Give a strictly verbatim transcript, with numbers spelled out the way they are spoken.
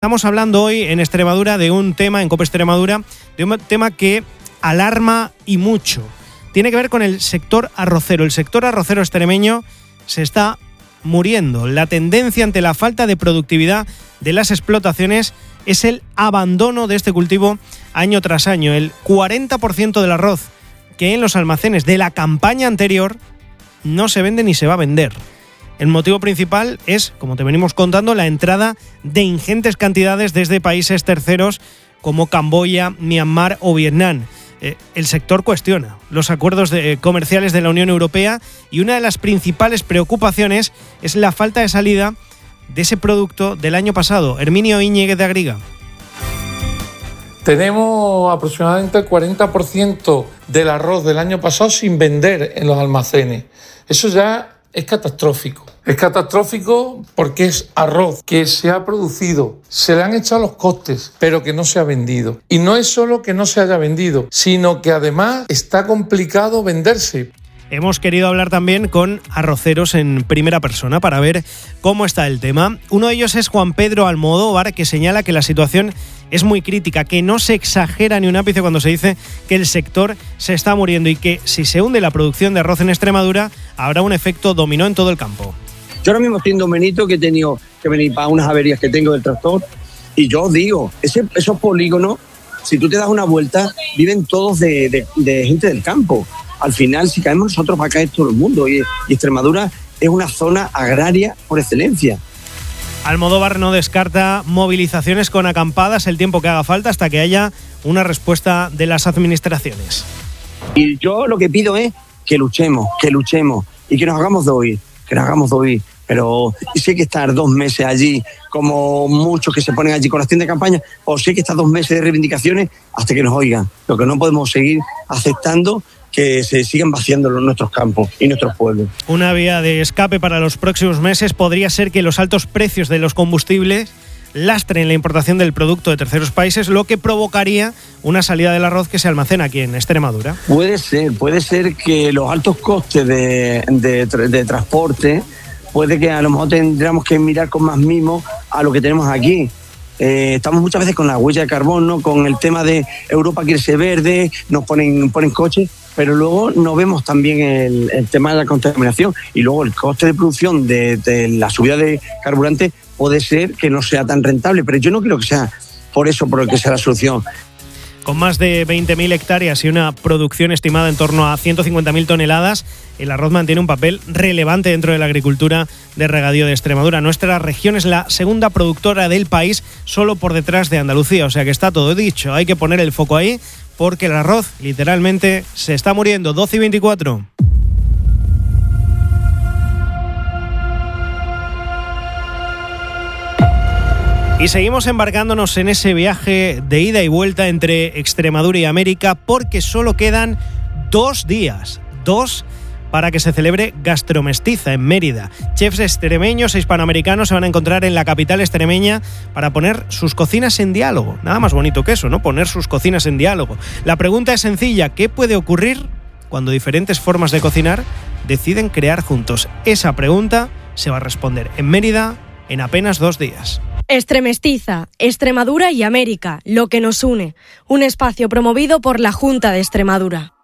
Estamos hablando hoy en Extremadura de un tema, en COPE Extremadura, de un tema que alarma y mucho. Tiene que ver con el sector arrocero. El sector arrocero extremeño se está muriendo. La tendencia ante la falta de productividad de las explotaciones es el abandono de este cultivo año tras año. El cuarenta por ciento del arroz que hay en los almacenes de la campaña anterior no se vende ni se va a vender. El motivo principal es, como te venimos contando, la entrada de ingentes cantidades desde países terceros como Camboya, Myanmar o Vietnam. Eh, el sector cuestiona los acuerdos de, eh, comerciales de la Unión Europea y una de las principales preocupaciones es la falta de salida de ese producto del año pasado. Herminio Íñiguez de Agriga. Tenemos aproximadamente el cuarenta por ciento del arroz del año pasado sin vender en los almacenes. Eso ya es catastrófico. Es catastrófico porque es arroz que se ha producido, se le han echado los costes, pero que no se ha vendido. Y no es solo que no se haya vendido, sino que además está complicado venderse. Hemos querido hablar también con arroceros en primera persona para ver cómo está el tema. Uno de ellos es Juan Pedro Almodóvar, que señala que la situación es muy crítica, que no se exagera ni un ápice cuando se dice que el sector se está muriendo y que si se hunde la producción de arroz en Extremadura habrá un efecto dominó en todo el campo. Yo ahora mismo estoy en Don Benito, que he tenido que venir para unas averías que tengo del tractor, y yo os digo, ese, esos polígonos, si tú te das una vuelta, viven todos de, de, de gente del campo. Al final, si caemos nosotros, va a caer todo el mundo, y, y Extremadura es una zona agraria por excelencia. Almodóvar no descarta movilizaciones con acampadas el tiempo que haga falta hasta que haya una respuesta de las administraciones. Y yo lo que pido es que luchemos, que luchemos y que nos hagamos de oír, que nos hagamos de oír. Pero si hay que estar dos meses allí, como muchos que se ponen allí con las tiendas de campaña, o si hay que estar dos meses de reivindicaciones hasta que nos oigan. Lo que no podemos seguir aceptando que se sigan vaciando nuestros campos y nuestros pueblos. Una vía de escape para los próximos meses podría ser que los altos precios de los combustibles lastren la importación del producto de terceros países, lo que provocaría una salida del arroz que se almacena aquí en Extremadura. Puede ser, puede ser que los altos costes de, de, de transporte, puede que a lo mejor tendríamos que mirar con más mimo a lo que tenemos aquí. Eh, estamos muchas veces con la huella de carbono, con el tema de Europa quiere ser verde, nos ponen, ponen coches, pero luego no vemos también el, el tema de la contaminación y luego el coste de producción de, de la subida de carburante puede ser que no sea tan rentable, pero yo no creo que sea por eso por el que sea la solución. Con más de veinte mil hectáreas y una producción estimada en torno a ciento cincuenta mil toneladas, el arroz mantiene un papel relevante dentro de la agricultura de regadío de Extremadura. Nuestra región es la segunda productora del país, solo por detrás de Andalucía, o sea que está todo dicho. Hay que poner el foco ahí porque el arroz literalmente se está muriendo. doce y veinticuatro. Y seguimos embarcándonos en ese viaje de ida y vuelta entre Extremadura y América porque solo quedan dos días, dos para que se celebre Gastromestiza en Mérida. Chefs extremeños e hispanoamericanos se van a encontrar en la capital extremeña para poner sus cocinas en diálogo. Nada más bonito que eso, ¿no? Poner sus cocinas en diálogo. La pregunta es sencilla, ¿qué puede ocurrir cuando diferentes formas de cocinar deciden crear juntos? Esa pregunta se va a responder en Mérida en apenas dos días. Extremestiza, Extremadura y América, lo que nos une. Un espacio promovido por la Junta de Extremadura.